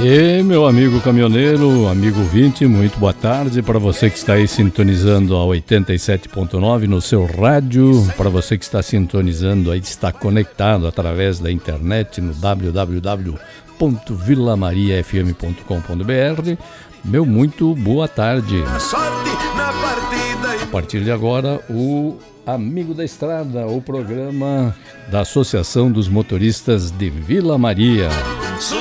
E meu amigo caminhoneiro, amigo ouvinte, muito boa tarde para você que está aí sintonizando a 87.9 no seu rádio, para você que está sintonizando aí, está conectado através da internet no www.villamariafm.com.br. Meu muito boa tarde. A partir de agora, o Amigo da Estrada, o programa da Associação dos Motoristas de Vila Maria.